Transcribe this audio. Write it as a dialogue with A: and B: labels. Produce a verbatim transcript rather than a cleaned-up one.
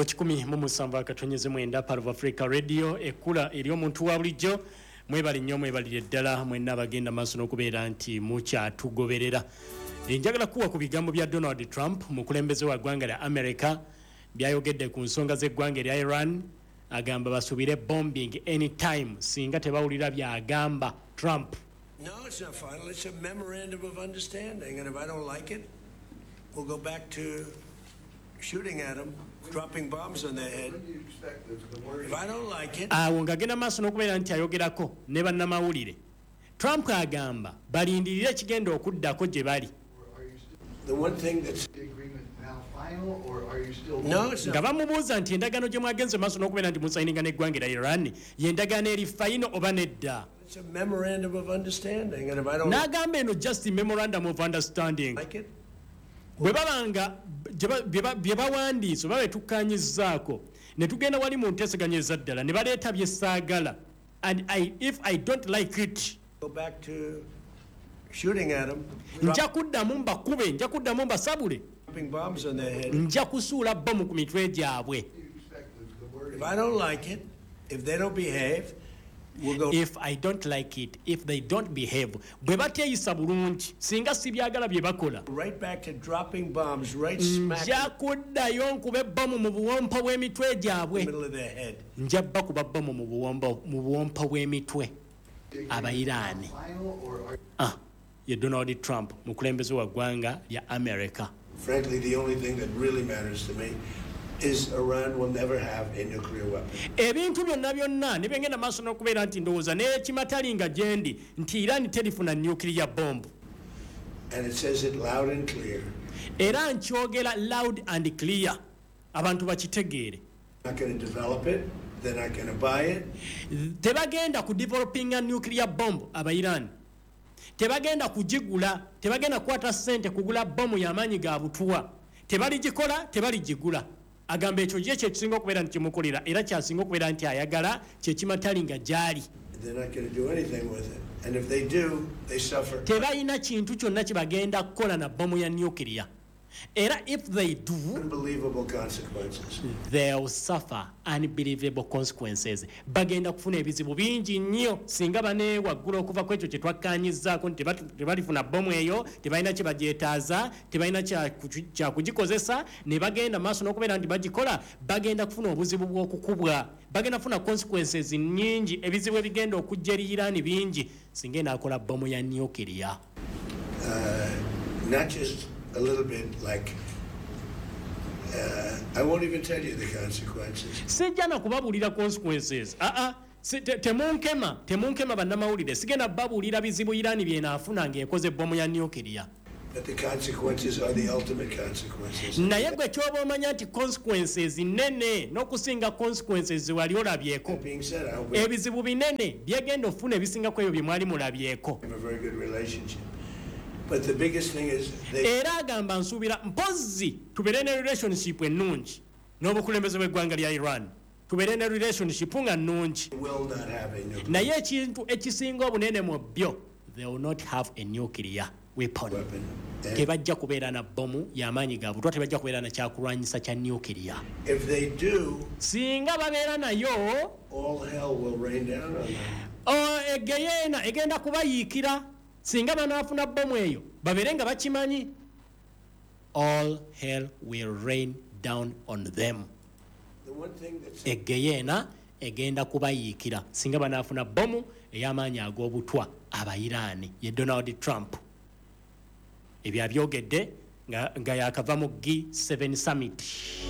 A: ku kikumi mu musanvu akatonyeze mwenda Part of Africa Radio ekula eri omuntu wa bulijjo mwebali nnyo mwebalire ddala mwenna abagenda maaso n'okubeera nti mukyatugoberera. Njagala kuwa ku bigambo bya Donald Trump mukulembeze wa ggwanga lya America byayogedde ku nsonga z'eggwanga erya Iran agamba basubire bombing anytime singa tebawulira byagamba Trump.
B: No, it's not final. It's a memorandum of understanding, and if I don't like it, we'll go back to shooting at them, dropping bombs on their head. If I don't like it,
A: awo ngagenda maaso n'okubeera nti ayogerako ne bannamawulire. Trump agamba balindirire ekigenda okuddako gye bali.
B: the one thing that's
C: the agreement now final, or are you still?
B: no, it's
A: nga
B: not.
A: bamubuuza nti endagaano gye mwagenze maaso n'okubeera nti musayininga n'eggwanga erya Iran y'endagaano eri fayino oba nedda.
B: It's a memorandum of understanding, and if I don't
A: N'agamba eno just a memorandum of understanding.
B: like it,
A: Bwe babanga bye bawandiise oba betukkaanyizzaako ne tugenda wali mu nteeseganyeza ddala ne baleeta bye saagala, and I, if I don't like it,
B: go back to shooting at them,
A: nja kuddamu mbakube, nja kuddamu mbasabule,
B: dropping bombs on their head.
A: nja kusuula bomu ku mitwe gyabwe.
C: You expect the, the word?
B: If I don't like it, if they don't behave, we'll go.
A: If I don't like it, if they don't behave, bwe bateeyisa bulungi singa si byagala bye bakola,
B: right back to dropping bombs right smack
A: nja
B: in
A: kuddayo nkube ebbomu mu buwompo bw'emitwe
B: the
A: gyabwe.
B: middle of their head.
A: Nja bakuba bbomu mu buwompo mu buwompo bw'emitwe
C: The agreement
A: abayiraani.
C: now final, or are
A: Ah, ye Donald Trump mukulembeze wa ggwanga lya America.
B: Frankly, the only thing that really matters to me is Iran will never have a nuclear weapon.
A: Ebintu byonna byonna ne byengenda maaso n'okubeera nti ndowooza n'ekimatali nga gyendi nti Iran terifuna nuclear bomb.
B: And it says it loud and clear.
A: Era nkyogera loud and clear abantu bakitegeere.
B: Not going to develop it. They're not going to buy it.
A: Tebagenda ku developing a nuclear bomb abayirani. Tebagenda kugigula, tebagenda kukwata ssente kugula bomu y'amaanyi ga butuwa. Tebaligikola, tebaligigula. Agamba ekyo kye kyekisinga okubeera nti kimukolera era kyasinga okubeera nti ayagala kyekimatali nga gyali.
B: They're not going to do anything with it. And if they do, they suffer.
A: Tebalina kintu kyonna kye bagenda kukola na bomu ya nuclear. Era if they do,
B: Unbelievable consequences.
A: they'll suffer unbelievable consequences. Bagenda kufuna ebizibu bingi nnyo singa baneewaggula okuva ku ekyo kye twakkaanyizzaako nti tebatu- tebalifuna bomu eyo, tebalina kye bagyetaaza, tebalina kya kugikozesa, ne bagenda maaso n'okubeera nti bagikola, bagenda kufuna obuzibu bw'okukubwa. Bagenda kufuna consequences nnyingi, ebizibu ebigenda okujja eri Iran bingi singa enaakola bomu ya nuclear.
B: Not just a little bit like, uh, I won't even tell you the consequences.
A: Sijja na kubabuulira consequences. Aa, si, te, temunkema, temunkema bannamawulire. Sigenda babuulira bizibu Iran byenaafuna ng'ekoze bomu ya nuclear.
B: But the consequences are the ultimate consequences.
A: Naye gwe ky'oba omanya nti consequences nnene n'okusinga consequences wali olabyeko.
B: That being said, I hope we
A: Ebizibu binene byegenda ofuna ebisingako ebyo bye mwali mulabyeko.
B: have a very good relationship. But the biggest thing is they
A: Era agamba nsuubira mpozzi tubeere ne relationship ennungi n'obukulembeze bw'eggwanga lya Iran. Tubeere ne relationship nga nnungi.
B: will not have a nuclear
A: Naye ekintu ekisinga obunene mu byo, they will not have a nuclear weapon.
B: weapon. And
A: Tebajja kubeera na bomu y'amaanyi ga butwa, tebajja kubeera na kyakulwanyisa kya nuclear.
B: if they do,
A: Singa babeera nayo,
B: all hell will rain down on them.
A: o egeyeena egenda kubayiikira. Singa banaafuna bomu eyo babeere nga bakimanyi, all hell will rain down on them.
B: The one thing that's
A: Egeyeena egenda kubayiikira singa banaafuna bomu ey'amaanyi ag'obutwa abayiraani ye Donald Trump. Ebyo abyogedde nga, nga yakava mu G seven summit.